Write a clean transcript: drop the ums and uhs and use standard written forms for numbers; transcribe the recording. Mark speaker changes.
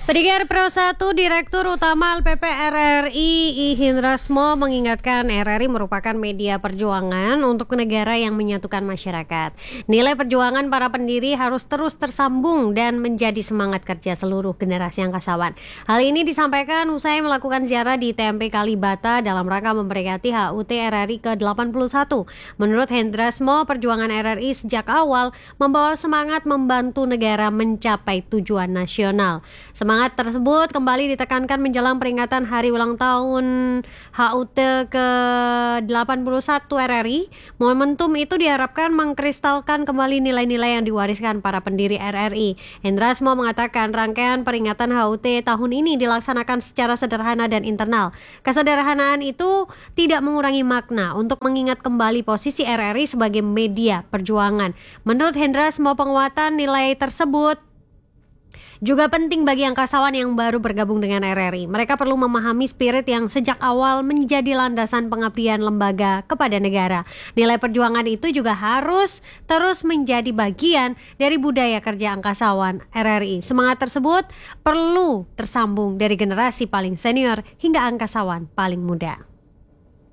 Speaker 1: Pendengar Pro 1, Direktur Utama LPP RRI I Hindrasmo mengingatkan RRI merupakan media perjuangan untuk negara yang menyatukan masyarakat. Nilai perjuangan para pendiri harus terus tersambung dan menjadi semangat kerja seluruh generasi angkasawan. Hal ini disampaikan usai melakukan ziarah di TMP Kalibata dalam rangka memperingati HUT RRI ke-81. Menurut Hindrasmo, perjuangan RRI sejak awal membawa semangat membantu negara mencapai tujuan nasional. Semangat tersebut kembali ditekankan menjelang peringatan hari ulang tahun HUT ke-81 RRI. Momentum itu diharapkan mengkristalkan kembali nilai-nilai yang diwariskan para pendiri RRI. Hindrasmo mengatakan rangkaian peringatan HUT tahun ini dilaksanakan secara sederhana dan internal. Kesederhanaan itu tidak mengurangi makna untuk mengingat kembali posisi RRI sebagai media perjuangan. Menurut Hindrasmo, penguatan nilai tersebut juga penting bagi angkasawan yang baru bergabung dengan RRI. Mereka perlu memahami spirit yang sejak awal menjadi landasan pengabdian lembaga kepada negara. Nilai perjuangan itu juga harus terus menjadi bagian dari budaya kerja angkasawan RRI. Semangat tersebut perlu tersambung dari generasi paling senior hingga angkasawan paling muda.